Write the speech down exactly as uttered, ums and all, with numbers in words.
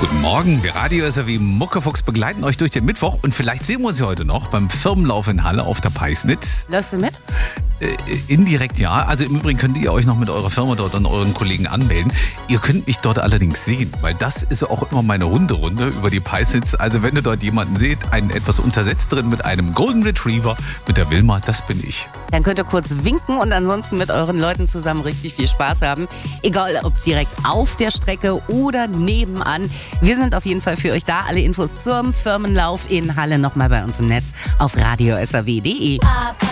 Guten Morgen, wir Radio S R W Muckefuchs begleiten euch durch den Mittwoch und vielleicht sehen wir uns ja heute noch beim Firmenlauf in Halle auf der Peisnitz. Läufst du mit? Äh, indirekt ja. Also im Übrigen könnt ihr euch noch mit eurer Firma dort und euren Kollegen anmelden. Ihr könnt mich dort allerdings sehen, weil das ist auch immer meine Hunderunde über die Peisnitz. Also wenn ihr dort jemanden seht, einen etwas untersetzt drin mit einem Golden Retriever, mit der Wilma, das bin ich. Dann könnt ihr kurz winken und ansonsten mit euren Leuten zusammen richtig viel Spaß haben. Egal ob direkt auf der Strecke oder nebenan. Wir sind auf jeden Fall für euch da. Alle Infos zum Firmenlauf in Halle nochmal bei uns im Netz auf radio s r w punkt d e.